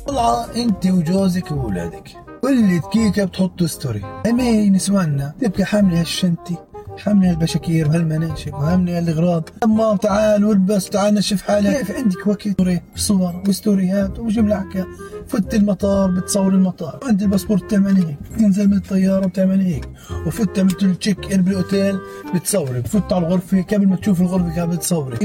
طلعة انت وجوزك وولادك، كل دقيقة بتحطوا ستوري. امي نسواننا تبقى حاملة هالشنتي، حاملة هالبشاكير وهالمناشف وحاملة هالاغراض، اما تعال والبس، تعال نشف حالك. كيف عندك وقت صور وستوريات وجملة حكا؟ فت المطار بتصور المطار، عند الباسبور بتعمل هيك، تنزل من الطيارة بتعمل هيك، وفت عملت التشيك ان بالاوتيل بتصوري، بفت على الغرفة قبل ما تشوف الغرفة كانت بتصوري.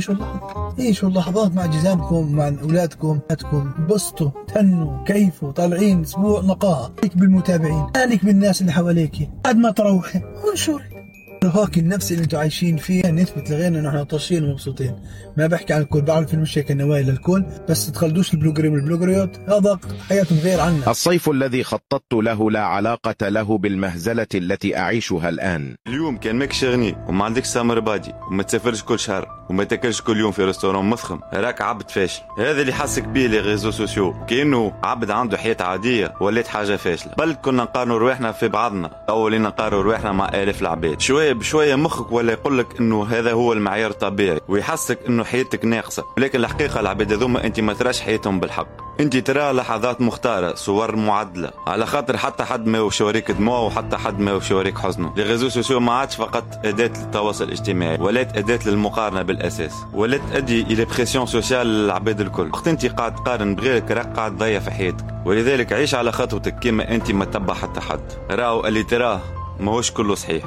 عيشوا اللحظات مع جيرانكم، مع اولادكم، بسطوا، تهنوا، كيفوا، طالعين اسبوع نقاهة. عليك بالمتابعين، عليك بالناس اللي حواليك، بعد ما تروحي انشري. الرهاق النفسي اللي انتم عايشين فيه نثبت لغيرنا انه احنا طاشين ومبسوطين. ما بحكي عن الكل، بعرف انه مش هيك النوايا للكل، بس تخلدوش البلوجرين والبلوجريات، هذا حياتهم غير عنا. الصيف الذي خططت له لا علاقة له بالمهزلة التي أعيشها الآن. اليوم كان ماكش غني وما عندكش سامر بادي وما تسافرش كل شهر وما تاكلش كل يوم في ريستوران مفخم، راك عبد فاشل. هذا اللي حاسك بيه لي ريزو سوسيو، كأنه عبد عنده حياة عادية ولات حاجة فاشلة. بل كنا نقارنوا رواحنا في بعضنا، أولين نقارنوا رواحنا مع آلاف العباد. شوية بشوية مخك ولا يقولك انه هذا هو المعيار الطبيعي ويحسك انه حياتك ناقصة، ولكن الحقيقة العباد هذوما انت ما تراش حياتهم بالحق. انت ترى لحظات مختارة، صور معدلة، على خاطر حتى حد ما يشوريك دموع وحتى حد ما يشوريك حزنه. لي ريزو سوسيو ما عادش فقط أداة للتواصل الاجتماعي، ولات أداة للمقارنة بالأساس، ولات تؤدي إلى بريسيون سوسيال للعباد الكل. وقت انت قاعد تقارن بغيرك راك قاعد تضيع في حياتك، ولذلك عيش على خطوتك كما انت ما تتبع حتى حد. راو اللي تراه ماهوش كله صحيح.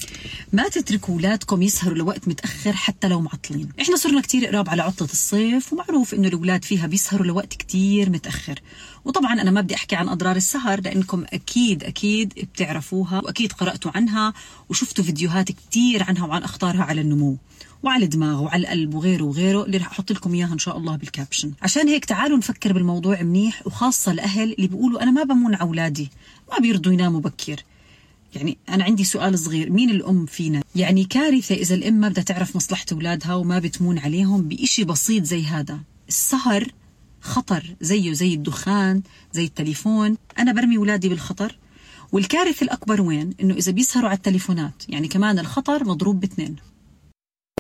ما تتركوا أولادكم يسهروا لوقت متأخر حتى لو معطلين. إحنا صرنا كتير قراب على عطلة الصيف، ومعروف إنه الأولاد فيها بيسهروا لوقت كتير متأخر. وطبعا أنا ما بدي أحكي عن أضرار السهر، لأنكم أكيد بتعرفوها وأكيد قرأتوا عنها وشفتوا فيديوهات كتير عنها وعن أخطارها على النمو وعلى الدماغ وعلى القلب وغيره اللي رح أحط لكم إياها إن شاء الله بالكابشن. عشان هيك تعالوا نفكر بالموضوع منيح، وخاصة الأهل اللي بيقولوا أنا ما بمون على أولادي، ما بيرضوا يناموا بكير. يعني أنا عندي سؤال صغير، مين الأم فينا؟ يعني كارثة إذا الأم ما بدها تعرف مصلحة أولادها وما بتمون عليهم بإشي بسيط زي هذا. السهر خطر زيه زي الدخان، زي التليفون. أنا برمي أولادي بالخطر. والكارثة الأكبر وين؟ إنه إذا بيسهروا على التليفونات، يعني كمان الخطر مضروب ب2.